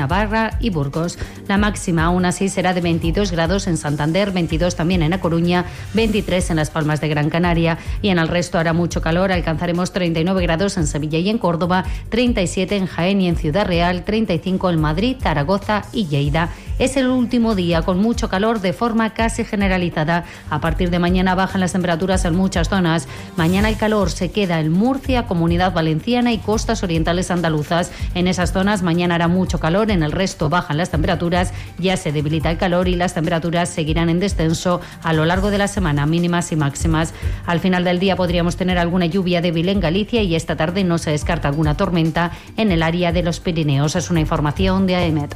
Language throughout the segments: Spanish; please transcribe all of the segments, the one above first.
Navarra y Burgos. La máxima aún así será de 22 grados en Santander, 22 también en A Coruña, 23 en Las Palmas de Gran Canaria, y en el resto hará mucho calor. Alcanzaremos 39 grados en Sevilla y en Córdoba, 37 en Jaén y en Ciudad Real, 35 en Madrid, Zaragoza y Lleida. Es el último día con mucho calor de forma casi generalizada. A partir de mañana bajan las temperaturas en muchas zonas. Mañana el calor se queda en Murcia, Comunidad Valenciana y costas orientales andaluzas. En esas zonas mañana hará mucho calor, en el resto bajan las temperaturas, ya se debilita el calor y las temperaturas seguirán en descenso a lo largo de la semana, mínimas y máximas. Al final del día podríamos tener alguna lluvia débil en Galicia y esta tarde no se descarta alguna tormenta en el área de los Pirineos. Es una información de AEMET.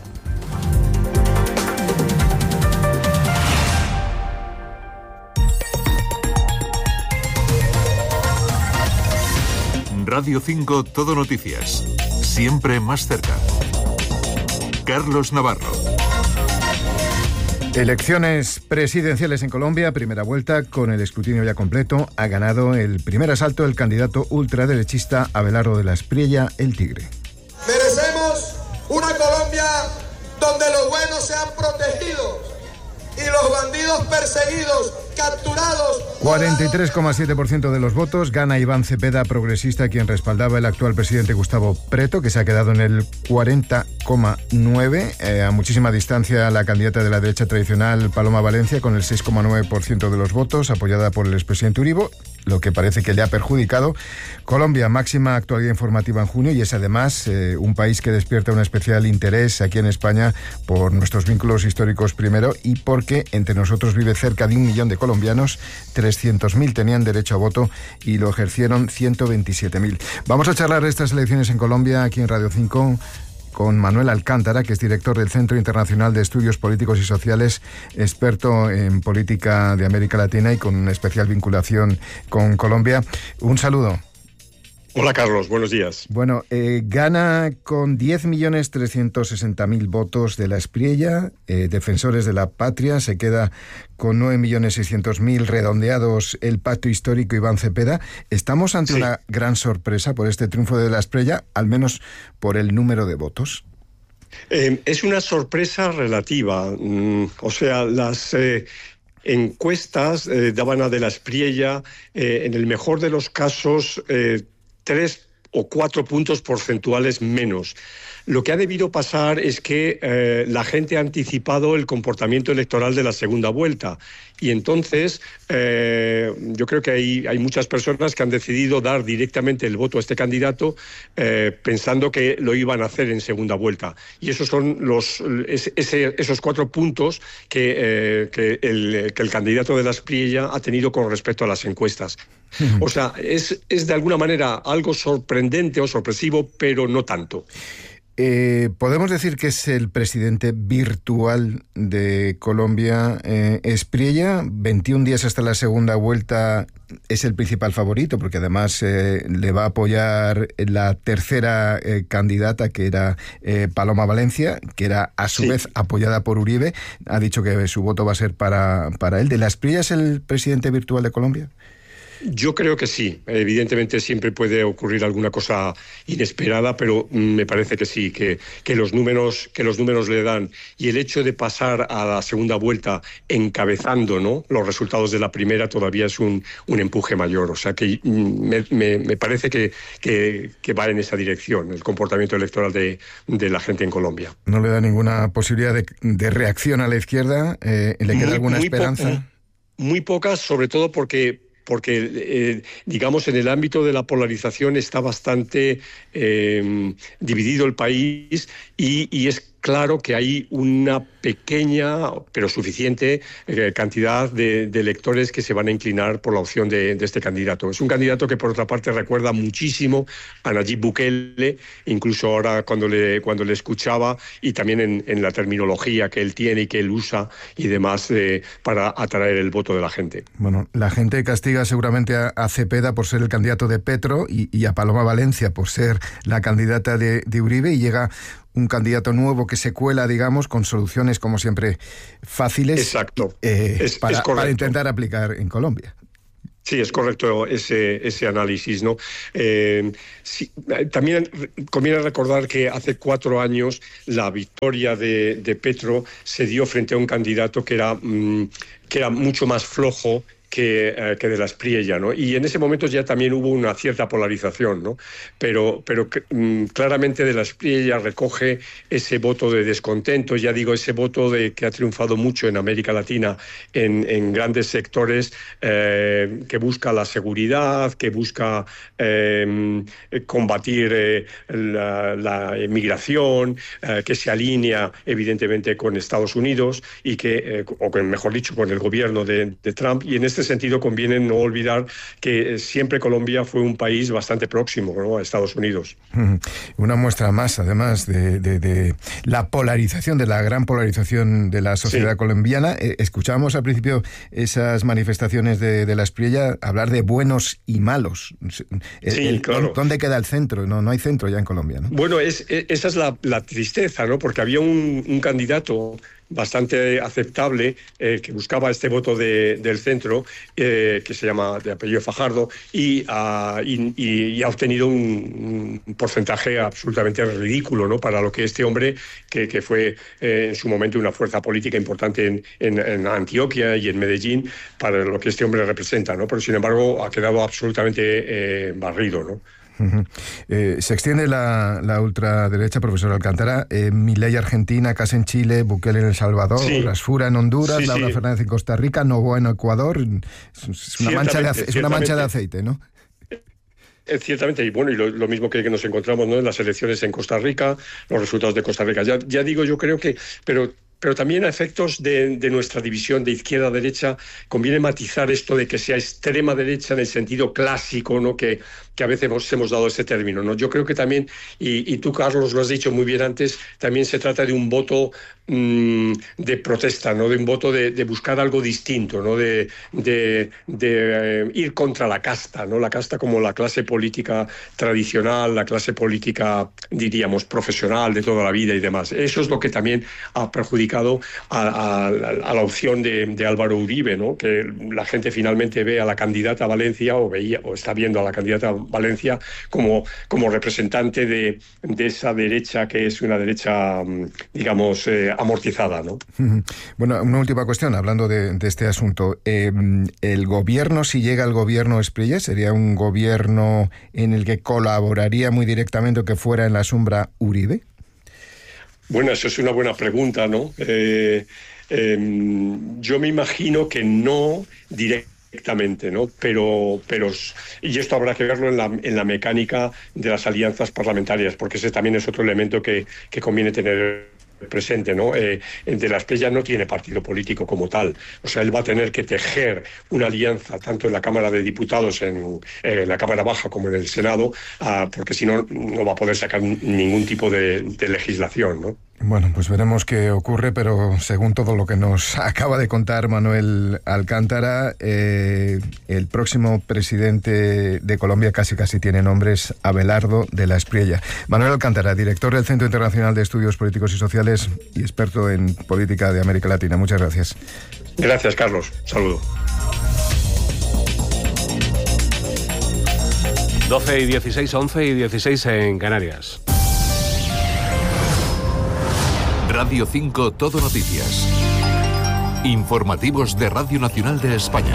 Radio 5 Todo Noticias. Siempre más cerca. Carlos Navarro. Elecciones presidenciales en Colombia, primera vuelta, con el escrutinio ya completo. Ha ganado el primer asalto el candidato ultraderechista Abelardo de la Espriella, el Tigre. Merecemos una Colombia donde los buenos sean protegidos y los bandidos perseguidos, capturados. 43,7% de los votos. Gana Iván Cepeda, progresista, quien respaldaba el actual presidente Gustavo Petro, que se ha quedado en el 40,9%. A muchísima distancia la candidata de la derecha tradicional, Paloma Valencia, con el 6,9% de los votos, apoyada por el expresidente Uribe, lo que parece que le ha perjudicado. Colombia, máxima actualidad informativa en junio, y es además un país que despierta un especial interés aquí en España por nuestros vínculos históricos primero y porque entre nosotros vive cerca de 1 millón de colombianos. 300.000 tenían derecho a voto y lo ejercieron 127.000. Vamos a charlar de estas elecciones en Colombia aquí en Radio 5 con Manuel Alcántara, que es director del Centro Internacional de Estudios Políticos y Sociales, experto en política de América Latina y con una especial vinculación con Colombia. Un saludo. Hola Carlos, buenos días. Bueno, gana con 10.360.000 votos de la Espriella, Defensores de la Patria, se queda con 9.600.000 redondeados el Pacto Histórico Iván Cepeda. ¿Estamos ante una gran sorpresa por este triunfo de la Espriella, al menos por el número de votos? Es una sorpresa relativa, o sea, las encuestas daban a de la Espriella, en el mejor de los casos, 3 o 4 puntos porcentuales menos. Lo que ha debido pasar es que la gente ha anticipado el comportamiento electoral de la segunda vuelta. Y entonces yo creo que hay muchas personas que han decidido dar directamente el voto a este candidato pensando que lo iban a hacer en segunda vuelta. Y esos son esos 4 puntos que el candidato de la Espriella ha tenido con respecto a las encuestas. O sea, es de alguna manera algo sorprendente o sorpresivo, pero no tanto. ¿Podemos decir que es el presidente virtual de Colombia, Espriella? 21 días hasta la segunda vuelta, es el principal favorito, porque además le va a apoyar la tercera candidata, que era Paloma Valencia, que era a su vez apoyada por Uribe. Ha dicho que su voto va a ser para él. ¿De la Espriella es el presidente virtual de Colombia? Yo creo que sí. Evidentemente siempre puede ocurrir alguna cosa inesperada, pero me parece que sí, que los números le dan. Y el hecho de pasar a la segunda vuelta encabezando, ¿no?, los resultados de la primera todavía es un empuje mayor. O sea que me parece que va en esa dirección el comportamiento electoral de la gente en Colombia. ¿No le da ninguna posibilidad de reacción a la izquierda? ¿Le queda alguna esperanza? Muy pocas, sobre todo porque digamos, en el ámbito de la polarización está bastante dividido el país y es claro que hay una pequeña, pero suficiente, cantidad de electores que se van a inclinar por la opción de este candidato. Es un candidato que, por otra parte, recuerda muchísimo a Nayib Bukele, incluso ahora cuando le escuchaba, y también en la terminología que él tiene y que él usa y demás para atraer el voto de la gente. Bueno, la gente castiga seguramente a Cepeda por ser el candidato de Petro y a Paloma Valencia por ser la candidata de Uribe, y llega un candidato nuevo que se cuela, digamos, con soluciones, como siempre, fáciles. Exacto. Para intentar aplicar en Colombia. Sí, es correcto ese análisis, ¿no? Sí, también conviene recordar que hace 4 años la victoria de Petro se dio frente a un candidato que era mucho más flojo que de la Espriella, ¿no? Y en ese momento ya también hubo una cierta polarización, ¿no? Pero claramente de la Espriella recoge ese voto de descontento, ya digo, ese voto que ha triunfado mucho en América Latina en grandes sectores, que busca la seguridad, que busca combatir la inmigración, que se alinea evidentemente con Estados Unidos y mejor dicho, con el gobierno de Trump. Y en este sentido conviene no olvidar que siempre Colombia fue un país bastante próximo, ¿no?, a Estados Unidos. Una muestra más, además, de la polarización, de la gran polarización de la sociedad colombiana. Escuchábamos al principio esas manifestaciones de la Espriella hablar de buenos y malos. Claro. ¿Dónde queda el centro? No hay centro ya en Colombia, ¿no? Bueno, esa es la tristeza, ¿no? Porque había un candidato bastante aceptable que buscaba este voto del centro, que se llama de apellido Fajardo, y ha obtenido un porcentaje absolutamente ridículo, ¿no?, para lo que este hombre, que fue en su momento una fuerza política importante en Antioquia y en Medellín, para lo que este hombre representa, ¿no? Pero sin embargo ha quedado absolutamente barrido, ¿no? Se extiende la ultraderecha, profesor Alcántara. Milei Argentina, Kast en Chile, Bukele en El Salvador, Rasfura en Honduras, Laura Fernández en Costa Rica, Noboa en Ecuador. Es una mancha de aceite, ¿no? Ciertamente, y bueno, y lo mismo que nos encontramos, ¿no?, en las elecciones en Costa Rica, los resultados de Costa Rica. Ya digo, yo creo que... Pero también a efectos de nuestra división de izquierda-derecha conviene matizar esto de que sea extrema derecha en el sentido clásico, ¿no?, que a veces hemos dado ese término, ¿no? Yo creo que también, y tú, Carlos, lo has dicho muy bien antes, también se trata de un voto de protesta, ¿no?, de un voto de buscar algo distinto, ¿no?, de ir contra la casta, ¿no?, la casta como la clase política tradicional, la clase política, diríamos, profesional de toda la vida y demás. Eso es lo que también ha perjudicado a la opción de Álvaro Uribe, ¿no?, que la gente finalmente ve a la candidata Valencia o está viendo a la candidata Valencia como representante de esa derecha que es una derecha, digamos, amortizada, ¿no? Bueno, una última cuestión, hablando de este asunto. ¿El gobierno, si llega al gobierno Espriella, sería un gobierno en el que colaboraría muy directamente o que fuera en la sombra Uribe? Bueno, eso es una buena pregunta, ¿no? Yo me imagino que no directamente, ¿no? Pero y esto habrá que verlo en la mecánica de las alianzas parlamentarias, porque ese también es otro elemento que conviene tener presente, ¿no? De la Espriella no tiene partido político como tal. O sea, él va a tener que tejer una alianza tanto en la Cámara de Diputados, en la Cámara Baja, como en el Senado, porque si no, no va a poder sacar ningún tipo de legislación, ¿no? Bueno, pues veremos qué ocurre, pero según todo lo que nos acaba de contar Manuel Alcántara, el próximo presidente de Colombia casi tiene nombres: Abelardo de la Espriella. Manuel Alcántara, director del Centro Internacional de Estudios Políticos y Sociales y experto en política de América Latina. Muchas gracias. Gracias, Carlos. Saludo. 12:16, 11:16 en Canarias. Radio 5 Todo Noticias. Informativos de Radio Nacional de España.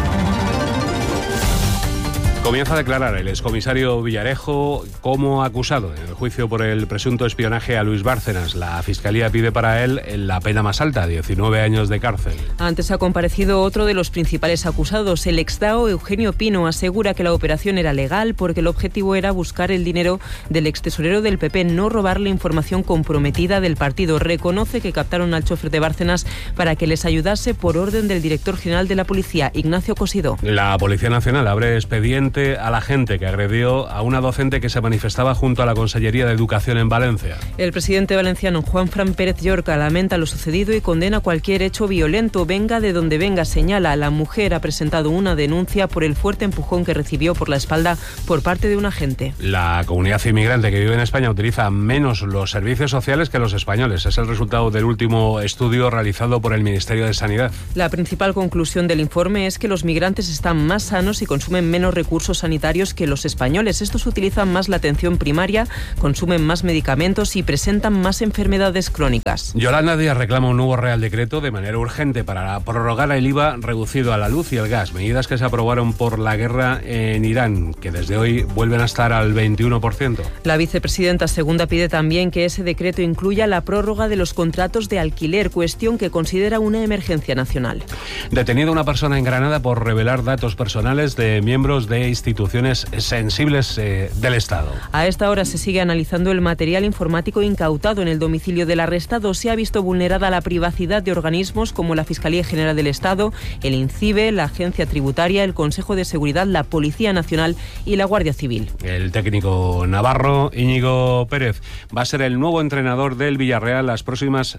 Comienza a declarar el excomisario Villarejo como acusado en el juicio por el presunto espionaje a Luis Bárcenas. La Fiscalía pide para él la pena más alta, 19 años de cárcel. Antes ha comparecido otro de los principales acusados. El exdao Eugenio Pino asegura que la operación era legal porque el objetivo era buscar el dinero del extesorero del PP, no robarle información comprometida del partido. Reconoce que captaron al chofer de Bárcenas para que les ayudase por orden del director general de la policía, Ignacio Cosidó. La Policía Nacional abre expediente corte a la gente que agredió a una docente que se manifestaba junto a la Consellería de Educación en Valencia. El presidente valenciano Juanfran Pérez Llorca lamenta lo sucedido y condena cualquier hecho violento, venga de donde venga. Señala, la mujer ha presentado una denuncia por el fuerte empujón que recibió por la espalda por parte de un agente. La comunidad inmigrante que vive en España utiliza menos los servicios sociales que los españoles. Es el resultado del último estudio realizado por el Ministerio de Sanidad. La principal conclusión del informe es que los migrantes están más sanos y consumen menos recursos sanitarios que los españoles. Estos utilizan más la atención primaria, consumen más medicamentos y presentan más enfermedades crónicas. Yolanda Díaz reclama un nuevo Real Decreto de manera urgente para prorrogar el IVA reducido a la luz y el gas, medidas que se aprobaron por la guerra en Irán, que desde hoy vuelven a estar al 21%. La vicepresidenta segunda pide también que ese decreto incluya la prórroga de los contratos de alquiler, cuestión que considera una emergencia nacional. Detenida una persona en Granada por revelar datos personales de miembros de instituciones sensibles del Estado. A esta hora se sigue analizando el material informático incautado en el domicilio del arrestado. Se ha visto vulnerada la privacidad de organismos como la Fiscalía General del Estado, el INCIBE, la Agencia Tributaria, el Consejo de Seguridad, la Policía Nacional y la Guardia Civil. El técnico navarro Íñigo Pérez va a ser el nuevo entrenador del Villarreal las próximas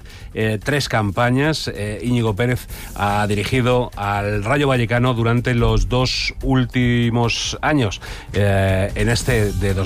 3 campañas. Íñigo Pérez ha dirigido al Rayo Vallecano durante los 2 últimos años. En este de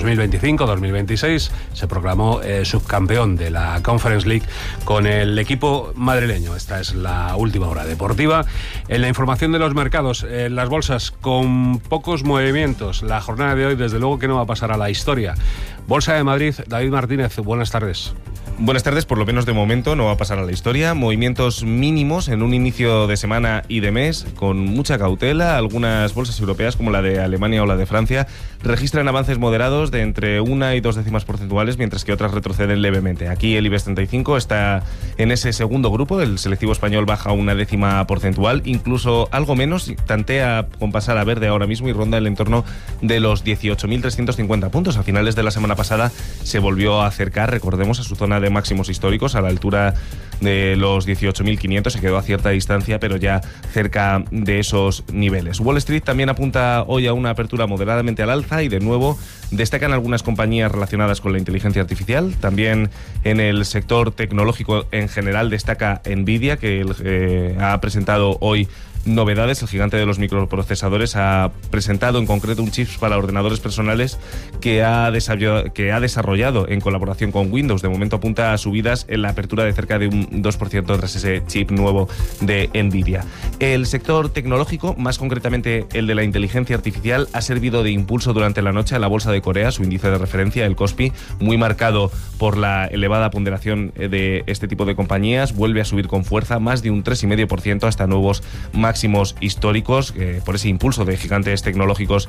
2025-2026 se proclamó subcampeón de la Conference League con el equipo madrileño. Esta es la última hora deportiva. En la información de los mercados, las bolsas con pocos movimientos. La jornada de hoy, desde luego, que no va a pasar a la historia. Bolsa de Madrid, David Martínez, buenas tardes. Buenas tardes, por lo menos de momento no va a pasar a la historia. Movimientos mínimos en un inicio de semana y de mes, con mucha cautela. Algunas bolsas europeas, como la de Alemania o la de Francia, registran avances moderados de entre 1 y 2 décimas porcentuales, mientras que otras retroceden levemente. Aquí el IBEX 35 está en ese segundo grupo, el selectivo español baja 1 décima porcentual, incluso algo menos, tantea con pasar a verde ahora mismo y ronda el entorno de los 18.350 puntos. A finales de la semana pasada se volvió a acercar, recordemos, a su zona de máximos históricos, a la altura de los 18.500, se quedó a cierta distancia, pero ya cerca de esos niveles. Wall Street también apunta hoy a una apertura moderadamente al alza y de nuevo destacan algunas compañías relacionadas con la inteligencia artificial. También en el sector tecnológico en general destaca Nvidia, que ha presentado hoy novedades. El gigante de los microprocesadores ha presentado en concreto un chip para ordenadores personales que ha desarrollado en colaboración con Windows. De momento apunta a subidas en la apertura de cerca de un 2% tras ese chip nuevo de Nvidia. El sector tecnológico, más concretamente el de la inteligencia artificial, ha servido de impulso durante la noche a la bolsa de Corea. Su índice de referencia, el Kospi, muy marcado por la elevada ponderación de este tipo de compañías, vuelve a subir con fuerza, más de un 3,5% hasta nuevos máximos históricos, por ese impulso de gigantes tecnológicos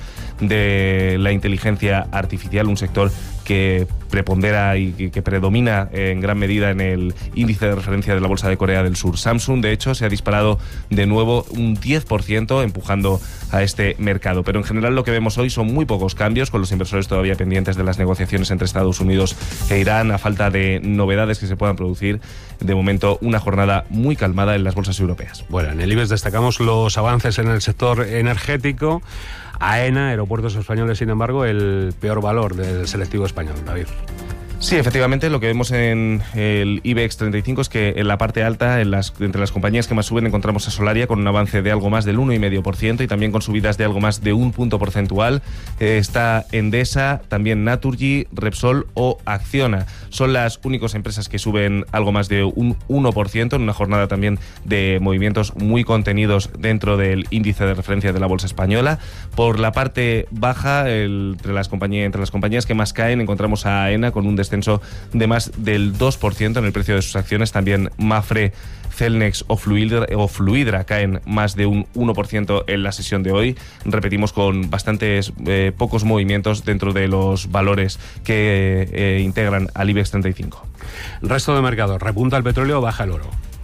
de la inteligencia artificial, un sector que prepondera y que predomina en gran medida en el índice de referencia de la bolsa de Corea del Sur. Samsung, de hecho, se ha disparado de nuevo un 10%, empujando a este mercado. Pero en general lo que vemos hoy son muy pocos cambios, con los inversores todavía pendientes de las negociaciones entre Estados Unidos e Irán, a falta de novedades que se puedan producir. De momento, una jornada muy calmada en las bolsas europeas. Bueno, en el IBEX destacamos los avances en el sector energético. AENA, Aeropuertos Españoles, sin embargo, el peor valor del selectivo español, David. Sí, efectivamente, lo que vemos en el IBEX 35 es que en la parte alta, entre las compañías que más suben, encontramos a Solaria con un avance de algo más del 1,5% y también con subidas de algo más de un punto porcentual. Está Endesa, también Naturgy, Repsol o Acciona. Son las únicas empresas que suben algo más de un 1% en una jornada también de movimientos muy contenidos dentro del índice de referencia de la bolsa española. Por la parte baja, entre las compañías que más caen, encontramos a AENA con un descenso de más del 2% en el precio de sus acciones. También Mafre, Celnex o Fluidra caen más de un 1% en la sesión de hoy. Repetimos, con bastantes pocos movimientos dentro de los valores que integran al IBEX 35. Resto de mercados, repunta el petróleo, baja el oro.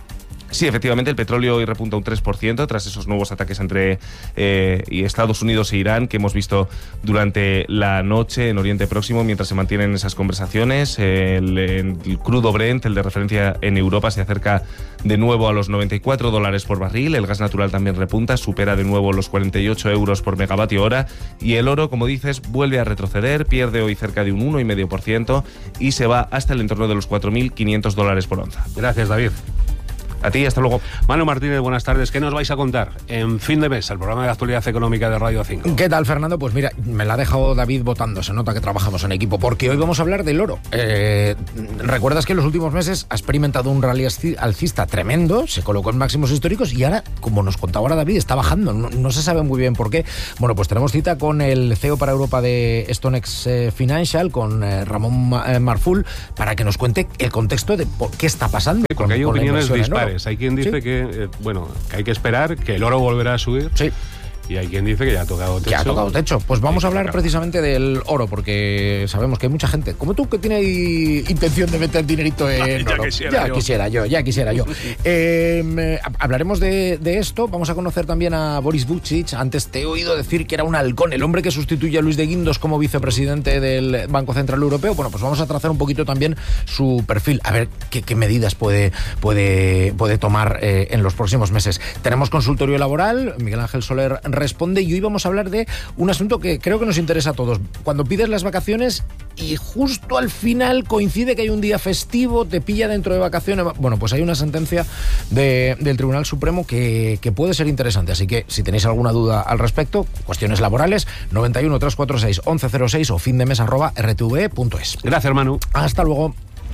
Sí, efectivamente, el petróleo hoy repunta un 3% tras esos nuevos ataques entre Estados Unidos e Irán que hemos visto durante la noche en Oriente Próximo, mientras se mantienen esas conversaciones. El crudo Brent, el de referencia en Europa, se acerca de nuevo a los $94 por barril. El gas natural también repunta, supera de nuevo los 48 euros por megavatio hora. Y el oro, como dices, vuelve a retroceder, pierde hoy cerca de un 1,5% y se va hasta el entorno de los $4.500 por onza. Gracias, David. A ti, hasta luego. Manu Martínez, buenas tardes. ¿Qué nos vais a contar en Fin de Mes, el programa de actualidad económica de Radio 5? ¿Qué tal, Fernando? Pues mira, me la ha dejado David votando. Se nota que trabajamos en equipo, porque hoy vamos a hablar del oro. ¿Recuerdas que en los últimos meses ha experimentado un rally alcista tremendo? Se colocó en máximos históricos y ahora, como nos contaba ahora David, está bajando. No se sabe muy bien por qué. Bueno, pues tenemos cita con el CEO para Europa de StoneX Financial, con Ramón Marful, para que nos cuente el contexto de por qué está pasando. Sí, porque hay opiniones dispares. Hay quien dice Sí. que hay que esperar, que el oro volverá a subir. Sí. Y hay quien dice que ya ha tocado techo. Que ha tocado techo. Pues vamos a hablar precisamente del oro, porque sabemos que hay mucha gente, como tú, que tiene intención de meter dinerito en oro. Ya quisiera yo. Hablaremos de esto. Vamos a conocer también a Boris Vučić. Antes te he oído decir que era un halcón, el hombre que sustituye a Luis de Guindos como vicepresidente del Banco Central Europeo. Bueno, pues vamos a trazar un poquito también su perfil, a ver qué medidas puede tomar en los próximos meses. Tenemos consultorio laboral. Miguel Ángel Soler responde, y hoy vamos a hablar de un asunto que creo que nos interesa a todos. Cuando pides las vacaciones y justo al final coincide que hay un día festivo, te pilla dentro de vacaciones. Bueno, pues hay una sentencia del Tribunal Supremo que puede ser interesante, así que si tenéis alguna duda al respecto, cuestiones laborales, 91 346 1106 o findemes@rtve.es. Gracias, Manu. Hasta luego.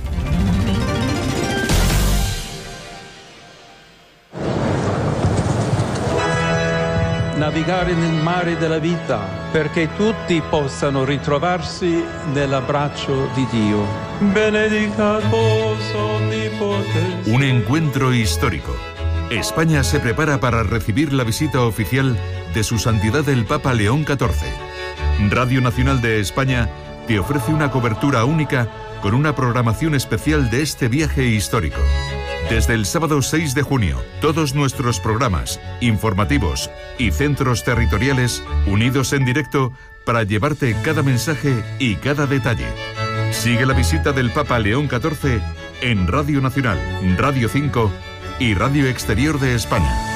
Navigare nel mare della vita perché tutti possano ritrovarsi nell'abbraccio di Dio. Benedicatos omnipotens. Un encuentro histórico. España se prepara para recibir la visita oficial de Su Santidad el Papa León XIV. Radio Nacional de España te ofrece una cobertura única con una programación especial de este viaje histórico. Desde el sábado 6 de junio, todos nuestros programas, informativos y centros territoriales unidos en directo para llevarte cada mensaje y cada detalle. Sigue la visita del Papa León XIV en Radio Nacional, Radio 5 y Radio Exterior de España.